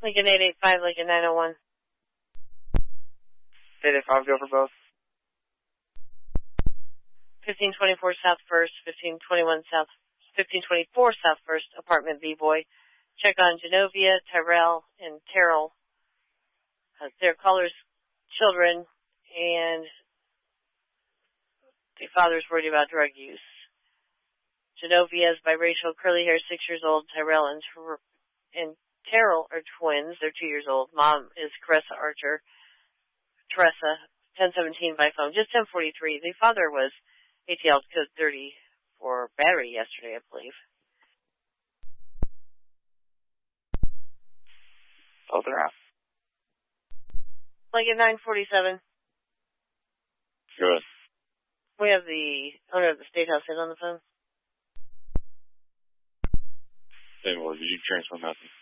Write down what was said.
Lincoln 885, Lincoln 901. 885, go for both. 1524 South First, 1524 South First, apartment B-Boy. Check on Genovia, Tyrell, and Terrell. Their callers' children, and the father's worried about drug use. Genovia is biracial, curly hair, 6 years old. Tyrell and Terrell are twins. They're 2 years old. Mom is Caressa Archer. Teresa, 1017 by phone. Just 1043. The father was ATL code 30 for battery yesterday, I believe. Oh, they're out. Lincoln 947. Good. We have the owner of the State House in on the phone. Hey, well, did you transfer nothing?